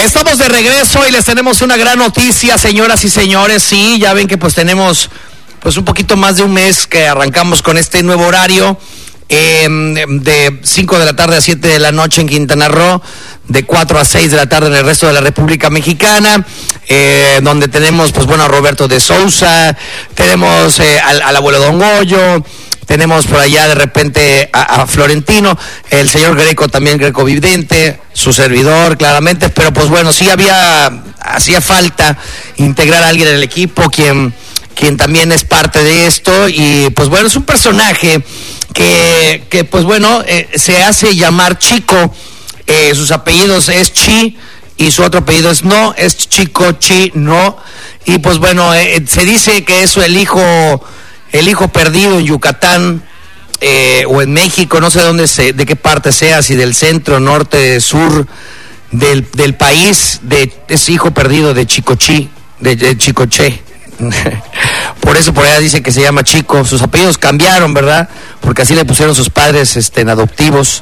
Estamos de regreso y les tenemos una gran noticia, señoras y señores. Sí, ya ven que pues tenemos un poquito más de un mes que arrancamos con este nuevo horario, de 5 de la tarde a 7 de la noche en Quintana Roo, de 4 a 6 de la tarde en el resto de la República Mexicana, donde tenemos a Roberto de Sousa, tenemos al abuelo Don Goyo, tenemos por allá de repente a Florentino, el señor Greco también, Greco Vidente, su servidor claramente, pero sí hacía falta integrar a alguien en el equipo, quien también es parte de esto, y es un personaje que se hace llamar Chico. Sus apellidos es Chi y su otro apellido es No, es Chico Chi No, y se dice que es el hijo perdido en Yucatán, o en México, no sé de qué parte sea, si del centro, norte, sur del país, es hijo perdido de Chicochi, de Chicoche. Por eso por allá dice que se llama Chico. Sus apellidos cambiaron, ¿verdad? Porque así le pusieron sus padres adoptivos.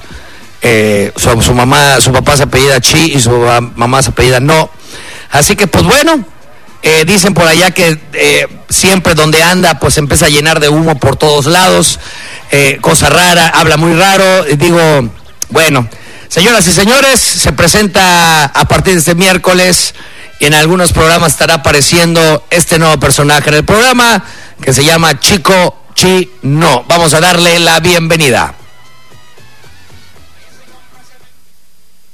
Su papá se apellida Chi y su mamá se apellida No. Así que dicen por allá que siempre donde anda empieza a llenar de humo por todos lados, cosa rara, habla muy raro. Señoras y señores, se presenta a partir de este miércoles y en algunos programas estará apareciendo este nuevo personaje en el programa que se llama Chico Chi No. Vamos a darle la bienvenida.